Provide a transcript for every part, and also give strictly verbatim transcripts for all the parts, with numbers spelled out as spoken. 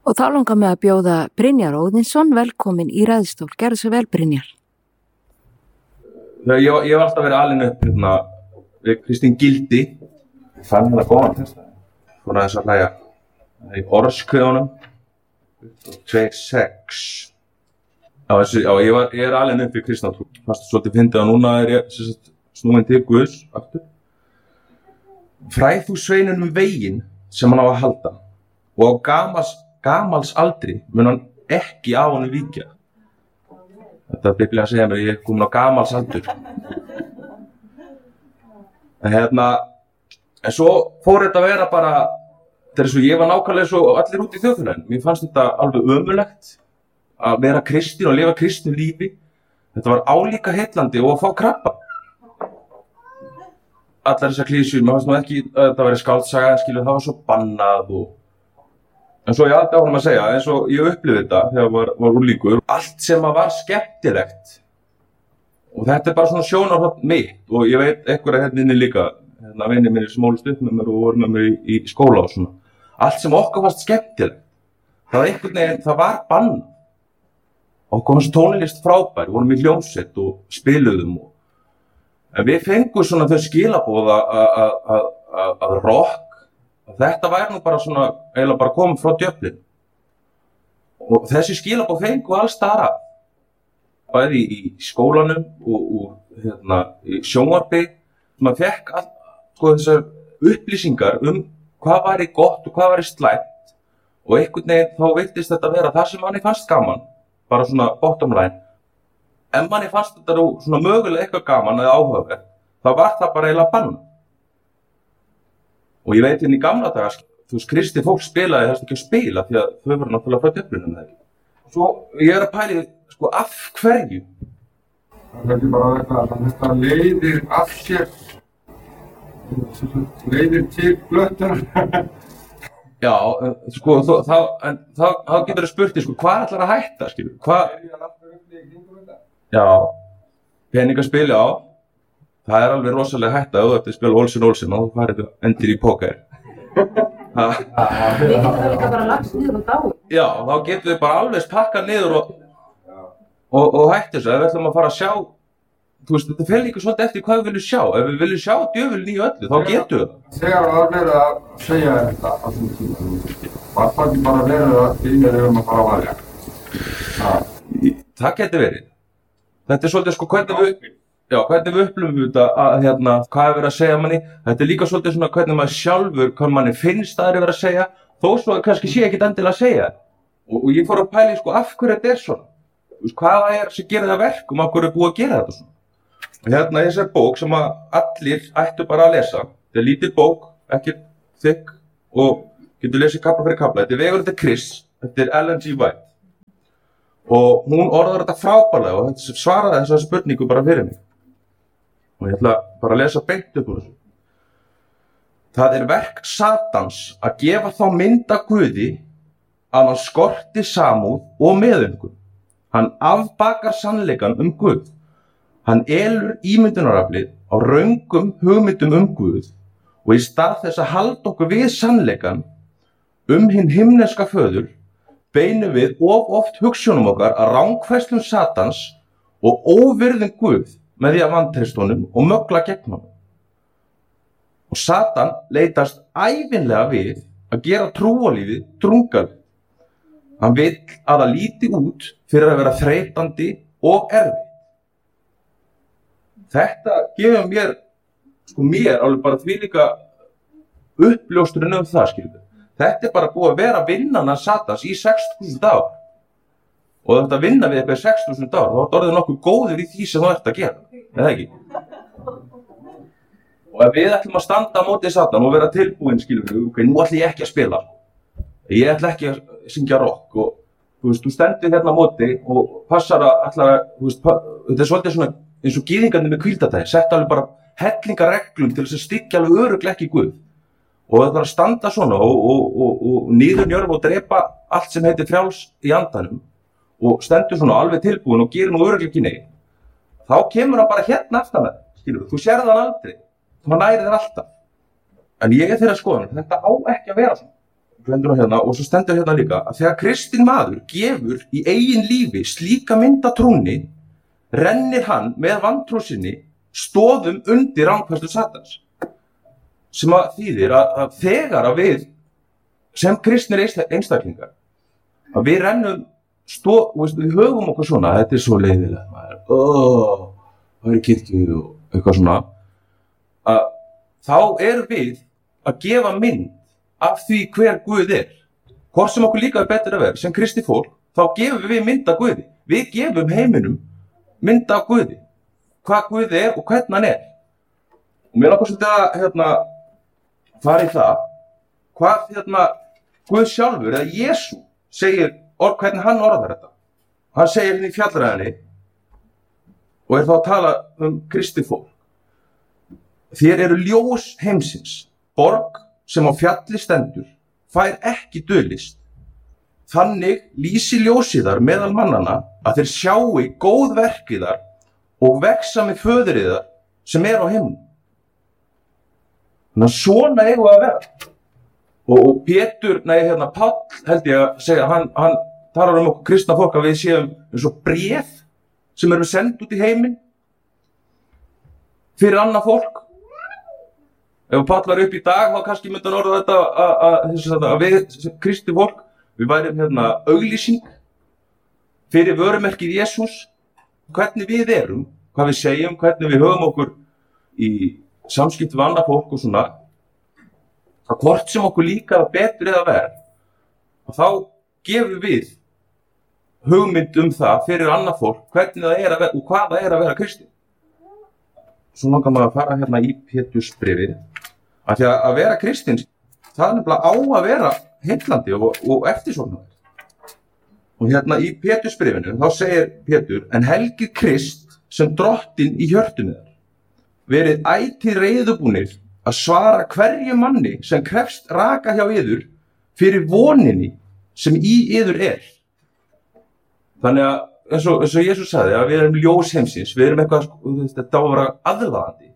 Og þá langar mig að bjóða Brynjar Óðinsson velkomin í ræðstól. Gerðu svo vel, Brynjar. Ég, ég hef alltaf verið alinn upp hérna við Kristín Gildi. Ég fann hérna góðan texta. Svona þess að hlæja í orðskveðunum. tveir sex. Já, þessi, já, ég, var, ég er alinn upp við kristna trú. Fast svolítið fyndið að núna er ég sem sagt, snúin til Guðs aftur. Fræð þú sveinunum veginn sem hann á að halda og á gamals, gamals aldri mun hann ekki á honum víkja. Þetta er Biblían að segja mér, ég er komin á gamals aldur. En hérna, en svo fór þetta að vera bara, þetta er svo ég var nákvæmlega svo allir út í þjóðfélaginu. Mér fannst þetta alveg ömurlegt að vera kristin og lifa kristnu lífi. Þetta var álíka heillandi og að fá krabba. Allar þessar klísjur, maður fannst nú ekki að þetta væri skáldsaga, en skilur það var svo bannað og... En svo ég haldi áfram að segja, eins og ég upplifði þetta þegar ég var, var unglingur, allt sem að var skemmtilegt. Og þetta er bara svona sjónarhorn mitt, og ég veit einhverja hérna inni líka, hérna vinir mínir sem ólust upp með mér og voru með mér í, í skóla og svona. Allt sem okkur fannst skemmtilegt, það var einhvern veginn, það var bannað. Og komum svo tónlist frábær, vorum í hljómsveit og spiluðum og... En við fengum svona þau skilaboð að rock, að þetta væri nú bara svona, eiginlega bara komið frá djöflin. Og þessi skilaboð fengum alls staðar af. Bæði í skólanum og, og hérna, í sjónvarpi. Maður fekk all, sko, þessar upplýsingar um hvað væri gott og hvað væri slæmt. Og einhvern veginn þá virtist þetta vera það sem manni fannst gaman, bara svona bottom line. En manni fannst þetta nú svona mögulega eitthvað gaman eða áhugaverð, þá var það bara eiginlega bann. Og ég veit hérna í gamla daga, þú veist, kristi fólk spilaði helst ekki að spila því að þau voru náttúrulega frá djöflunum eða ekki. Svo ég er að pæli, sko, af hverju? Það er bara eitthvað að þetta leiðir af sér, leiðir til blöttunar. Já, sko, þá, en þá, þá getur það spurt þig, sko, hvað ætlar að hætta, skilur? Hvað? Já, peningaspil, já. Það er alveg rosalega hætta ef þú ert að spila Olsen Olsen og þú farið endir í póker. Við getum það líka bara lagst niður og dáið. Já, þá getum við bara alveg pakkað niður og, og, og hætti þessu. Ef við ætlum að fara að sjá, þú veist, þetta fer líka svolítið eftir hvað við viljum sjá. Ef við viljum sjá djöfulinn í öllu, þá getum við það. Þegar það var verið að segja þetta, var það ekki bara verið að þínir um að fara að valja? Það getur verið. Þetta er svolítið sko hvernig við, já, hvernig við upplifum þetta að hérna, hvað er verið að segja manni. Þetta er líka svolítið svona hvernig maður sjálfur, hvað manni finnst að það er verið að segja, þó svo kannski sé ekkert endilega að segja. Og, og ég fór að pæla í sko af hverju þetta er svona. Þú veist, hvað það er sem gerir það verkum, af hverju er búið að gera þetta svona. Og hérna þessar bók sem að allir ættu bara að lesa. Þetta er lítil bók, ekki þykk og getur lesið kafla fyrir kafla. Þetta er Vegurinn til Krists, þetta er Ellen G. White. Og hún orðar þetta frábærlega og þetta svaraði þessa spurningu bara fyrir mig. Og ég ætla bara að lesa beint upp úr þessu. Það er verk Satans að gefa þá mynd af Guði að hann skorti samúð og meðumkun. Hann afbakar sannleikann um Guð. Hann elur ímyndunaraflið á röngum hugmyndum um Guð og í stað þess að halda okkur við sannleikann um hinn himneska föður beinum við of oft hugsjónum okkar að rangfærslum Satans og óvirðum Guð með því að vantreysta honum og mögla gegn honum. Og Satan leitast ævinlega við að gera trúarlífið drungalegt. Hann vill að það líti út fyrir að vera þreytandi og erfitt. Þetta gefur mér, sko mér, alveg bara því líka uppljóstrun um það, skilur. Þetta er bara búið að vera vinnan að Satans í sex þúsund ár. Og þetta vinna við eitthvað í sex þúsund ár, þá er orðið nokkuð góður í því sem þú ert að gera, eða ekki? Og ef við ætlum að standa á móti Satan og vera tilbúin, skilur við, ok, nú ætlum ég ekki að spila. Ég ætla ekki að syngja rock og, þú veist, þú stendur hérna á móti og passar að, ætla að, þú veist, þetta er svolítið svona eins og gyðingarnir með hvíldardaginn, sett alveg bara hellingareglum til þess að styggja alveg örugglega ekki Guð. Og það þarf að standa svona og, og, og, og niður njörfa og drepa allt sem heitir frjáls í andanum og stendur svona alveg tilbúin og gerir nú örugglega ekki neitt. Þá kemur hann bara hérna aftan með, skilur, þú sérð hann aldrei, þú nærir þér alltaf. En ég er þeirra skoðun, þetta á ekki að vera svona. Glendur hérna, og svo stendur hérna líka að þegar kristinn maður gefur í eigin lífi slíka mynd af trúnni, rennir hann með vantrú sinni stoðum undir rangfærslu Satans. Sem að þýðir að, að þegar að við sem kristnir einstaklingar, að við rennum stóð, við höfum okkur svona, þetta er svo leiðilegt, maður, óóó, það er í kirkju og eitthvað svona, að þá erum við að gefa mynd af því hver Guð er. Hvort sem okkur líka er betur að vera, sem kristi fólk, þá gefum við mynd af Guði. Við gefum heiminum mynd af Guði. Hvað Guð er og hvernig hann er. Og mér langar svolítið að hérna, fara í það, hvað hérna, Guð sjálfur, eða Jesú, segir orð, hvernig hann orðar þetta. Hann segir hérna í fjallræðinni, og er þá að tala um kristi fólk. Þér eru ljós heimsins, borg sem á fjalli stendur, fær ekki dulist. Þannig lýsi ljósiðar meðal mannana að þeir sjái góð verkiðar og vexa með föðuriðar sem er á himnum. Þannig að svona eigum við að vera. Og, og Pétur, nei hérna Páll held ég að segja, hann, hann talar um okkur kristna fólk að við séum eins og bréf sem eru send út í heiminn fyrir annað fólk. Ef Páll var upp í dag, þá kannski myndi hann orða þetta að, að, að, að við sem kristi fólk, við værum hérna auglýsing fyrir vörumerkið Jesús, hvernig við erum, hvað við segjum, hvernig við höfum okkur í samskipti við annað fólk og svona, að hvort sem okkur líka betur eða verð, og þá gefum við hugmynd um það fyrir annað fólk, hvernig það er að vera og hvað það er að vera kristi. Svo langar maður að fara hérna í Pétursbréfið, af því að vera kristinn, það er nefnilega á að vera heillandi og, og eftirsóknarvert. Og hérna í Pétursbréfinu, þá segir Pétur, en helgið Krist sem drottinn í hjörtum yðar, verið ætíð reiðubúnir að svara hverju manni sem krefst raka hjá yður fyrir voninni sem í yður er. Þannig að, eins og, eins og Jesús sagði, að við erum ljós heimsins, við erum eitthvað, þetta á að vera aðlaðandi.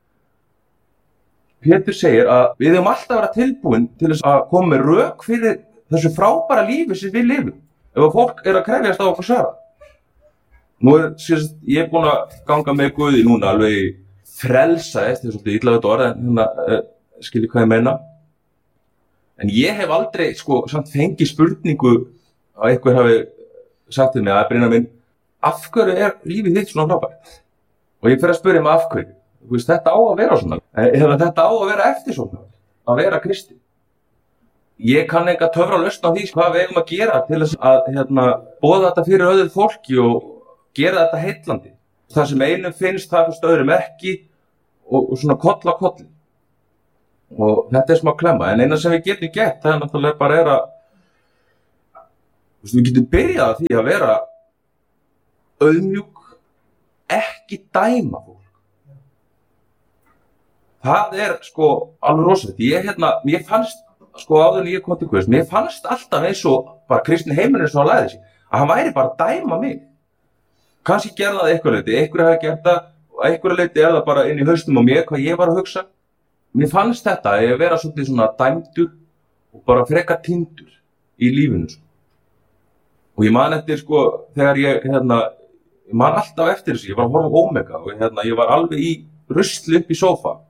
Pétur segir að við höfum alltaf að vera tilbúin til þess að koma með rök fyrir þessu frábæra lífi sem við lifum, ef að fólk er að krefjast á okkur svara. Nú er, sérst, ég er búin að ganga með Guði núna alveg frelsaðist, þetta er svolítið illa þetta orð, en hérna, uh, skilji hvað ég meina. En ég hef aldrei, sko, samt fengið spurningu að einhver hafi sagt til mig að Brynjar minn, af hverju er lífið þitt svona frábært? Og ég fer að spyrja mig af hverju. Þú veist, þetta á að vera svona, eða þetta á að vera eftirsóknarvert, að vera kristinn. Ég kann ekki að töfra lausn á því hvað við eigum að gera til þess að hérna, boða þetta fyrir öðru fólki og gera þetta heillandi. Það sem einum finnst, það finnst öðrum ekki og, og svona koll á kolli. Og þetta er smá klemma, en eina sem við getum gert, það er náttúrulega bara er að við getum byrjað að því að vera auðmjúk, ekki dæma fólk. Það er sko alveg rosalegt. Ég hérna, mér fannst sko áður en ég kom til Guðs, mér fannst alltaf eins og bara kristinn heimurinn eins og hann lagði sig, að hann væri bara að dæma mig. Kannski gerði það einhverju leyti, einhverju hafi gert það, og einhverju leyti er það bara inn í hausnum á mér, hvað ég var að hugsa. Mér fannst þetta að ég vera svolítið svona dæmdur og bara frekar týndur í lífinu. Sko. Og ég man eftir sko, þegar ég, hérna, ég man alltaf eftir þessu, ég var að horfa á Omega og hérna, ég var alveg í rusli upp í sófa.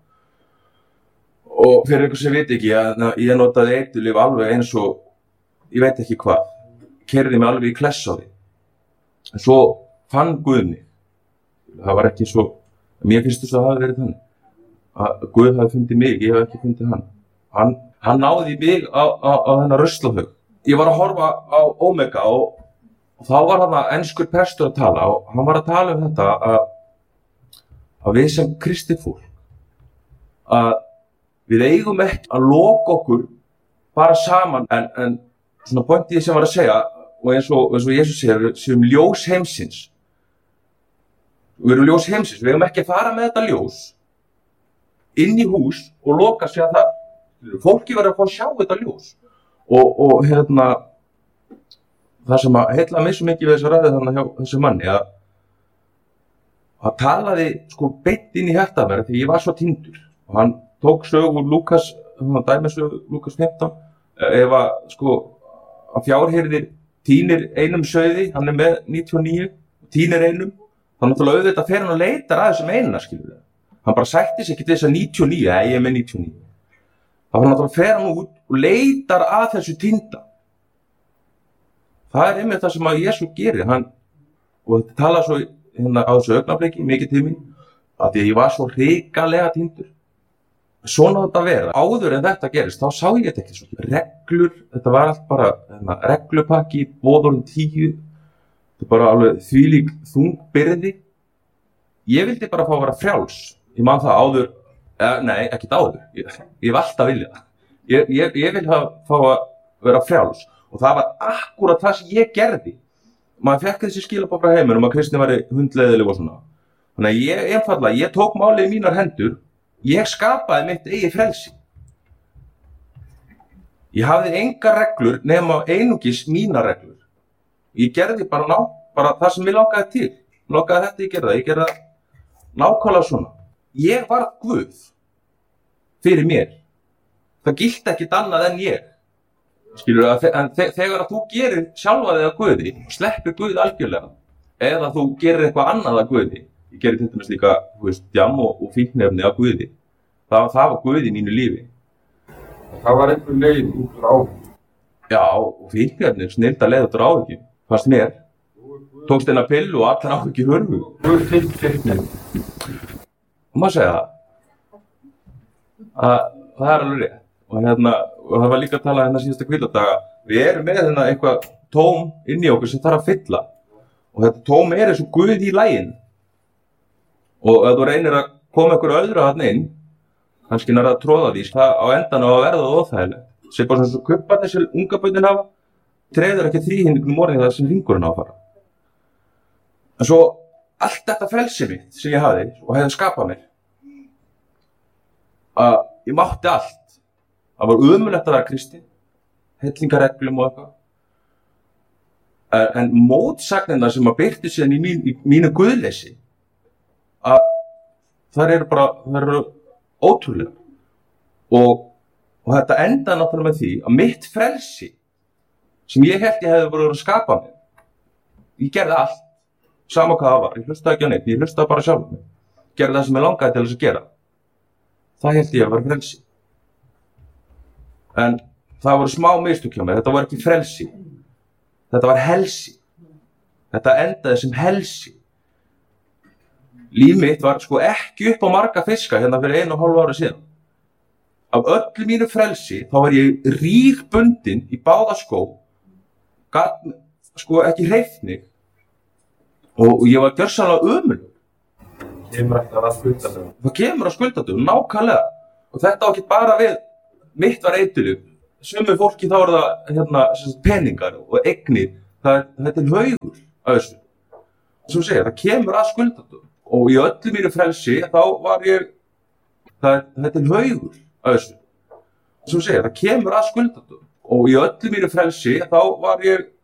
Og fyrir einhver sem veit ekki, ég, ég notaði eiturlyf alveg eins og, ég veit ekki hvað, keyrði mig alveg í kless á því. En svo fann Guð mig. Það var ekki svo, mér finnst þess að það hafi verið þannig. Að Guð hafi fundið mig, ég hef ekki fundið hann. Hann, hann náði mig á, á, á þennan ruslahaug. Ég var að horfa á Omega og, og þá var hann að enskur prestur að tala og hann var að tala um þetta að, að við sem kristið fólk, að við eigum ekki að loka okkur bara saman, en, en svona pointið sem var að segja, og eins og, eins og Jesús segir, við séum ljós heimsins. Við erum ljós heimsins, við eigum ekki að fara með þetta ljós inn í hús og loka sig að það. Fólki verður að fá að sjá þetta ljós. Og, og hérna, það sem að heilla mig svo mikið við þessa ræðu þannig hjá þessu manni, að að talaði sko beint inn í hjartað mér því ég var svo týndur. Og hann tók sögu Lúkas, hann dæmi sögu Lúkas fimmtán, ef að, sko, að fjárhirðir tínir einum sauði, hann er með níutíu og níu, tínir einum, þá náttúrulega auðvitað fer hann og leitar að þessum eina, skilur við. Hann bara sætti sig ekki til þess að níutíu og níu, eða ég er með níutíu og níu. Þá náttúrulega fer hann út og leitar að þessu týnda. Það er einmitt það sem að Jesú gerir, hann, og þetta tala svo hérna á þessu augnabliki, mikið til mín, að því að ég var svo hrikalega týndur. Svona þetta vera. Áður en þetta gerist, þá sá ég þetta ekki svo. Reglur, þetta var allt bara hérna, reglupakki, boðorðin tíu, þetta er bara alveg þvílík þungbyrði. Ég vildi bara fá að vera frjáls. Ég man það áður, eh, nei, ekkert áður, ég, ég hef alltaf viljað það. Ég, ég, ég vil hafa, fá að vera frjáls og það var akkúrat það sem ég gerði. Maður fekk þessi skilabóð frá heiminum að kristni væri hundleiðileg og svona. Þannig að ég einfaldlega, ég tók málið í mínar hendur, ég skapaði mitt eigið frelsi. Ég hafði engar reglur nema einungis mínar reglur. Ég gerði bara, ná, bara það sem ég langaði til. Langaði þetta, ég gerði það, ég gerði það nákvæmlega svona. Ég var Guð fyrir mér. Það gilti ekkert annað en ég. Skilur að en þegar að þú gerir sjálfa þig að Guði, sleppir Guð algjörlega, eða þú gerir eitthvað annað að Guði, ég gerir til dæmis líka, þú veist, djamm og, og fíkniefni að Guði, það, það var Guð í mínu lífi. Það var einhver leið út úr áhyggjum. Já, og fíkniefni, snilda leið út úr áhyggjum, fannst mér. Tókst eina pillu og allar áhyggjur hörfu. Guð fyllt fyrknin. Og maður segja það, að það er alveg rétt. Og, hérna, og það var líka að tala hérna síðasta hvíldardaga, við erum með hérna eitthvað tóm inn í okkur sem þarf að fylla. Og þetta tóm er eins og Guð í laginu. Og ef þú reynir að koma einhverju öðru að þarna inn, kannski nær að tróða því, það á endan á að verða óþægilegt. Sér bara svona svo kubbarnir sem unga börnin hafa, treður ekki þríhyrningnum morðin það sem hringurinn á að fara. En svo allt þetta frelsi mitt sem ég hafði og hefði skapað mér, að ég mátti allt. Það var ömurlegt að vera kristinn, hellingareglum og eitthvað. En mótsagnirnar sem að birtu síðan í, mín, í mínu guðleysi, að þær eru bara, þær eru ótrúlega. Og, og þetta endaði náttúrulega með því að mitt frelsi, sem ég held ég hefði verið að skapa mér, ég gerði allt, sama hvað það var, ég hlustaði ekki á neitt, ég hlustaði bara sjálf mig, gerði það sem ég langaði til þess að gera. Það held ég að vera frelsi. En það voru smá mistök hjá mér, þetta var ekki frelsi, þetta var helsi, þetta endaði sem helsi. Líf mitt var sko ekki upp á marga fiska hérna fyrir einu og hálfu ári síðan. Af öllu mínu frelsi þá var ég rígbundinn í báða skó, gat sko ekki hreyft mig og ég var gjörsamlega ömurlegur. Kemur ekki að skuldadögum. Það kemur að skuldadögum, nákvæmlega. Og þetta á ekki bara við, mitt var eiturlöf. Sumu fólki þá er það hérna, peningar og eignir, það, það er til haugur af þessu. Sem segja, það kemur að skuldadögum. Og í öllu mínu frelsi þá var ég, það, það er til haugur af þessu. Sem segja, það kemur að skuldadögum. Og í öllu mínu frelsi þá var ég